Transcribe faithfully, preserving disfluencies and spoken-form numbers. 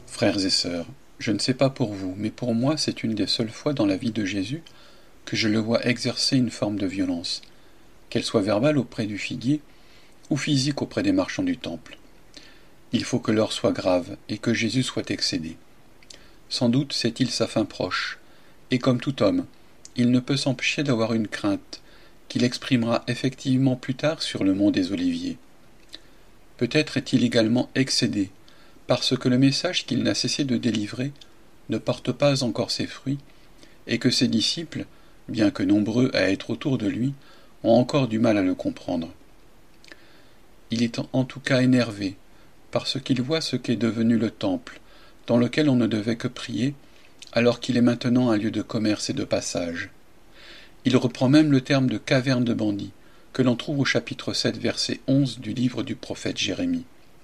Frères et sœurs, je ne sais pas pour vous, mais pour moi c'est une des seules fois dans la vie de Jésus que je le vois exercer une forme de violence, qu'elle soit verbale auprès du figuier ou physique auprès des marchands du temple. Il faut que l'heure soit grave et que Jésus soit excédé. Sans doute sait-il sa fin proche, et comme tout homme, il ne peut s'empêcher d'avoir une crainte qu'il exprimera effectivement plus tard sur le mont des Oliviers. Peut-être est-il également excédé, parce que le message qu'il n'a cessé de délivrer ne porte pas encore ses fruits, et que ses disciples, bien que nombreux à être autour de lui, ont encore du mal à le comprendre. Il est en tout cas énervé, parce qu'il voit ce qu'est devenu le temple, dans lequel on ne devait que prier, alors qu'il est maintenant un lieu de commerce et de passage. Il reprend même le terme de caverne de bandits, que l'on trouve au chapitre sept, verset onze du livre du prophète Jérémie.